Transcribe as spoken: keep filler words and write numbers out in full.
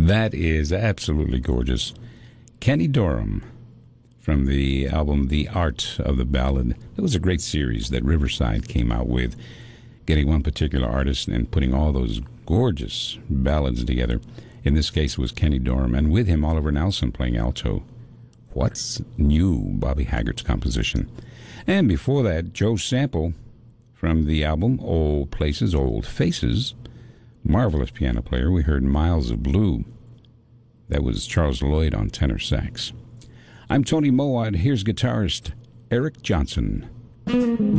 That is absolutely gorgeous. Kenny Dorham from the album The Art of the Ballad. It was a great series that Riverside came out with, getting one particular artist and putting all those gorgeous ballads together. In this case, it was Kenny Dorham, and with him, Oliver Nelson playing alto. What's New, Bobby Haggert's composition. And before that, Joe Sample from the album Old Places, Old Faces. Marvelous piano player. We heard Miles of Blue. That was Charles Lloyd on tenor sax. I'm Tony Mowat. Here's guitarist Eric Johnson.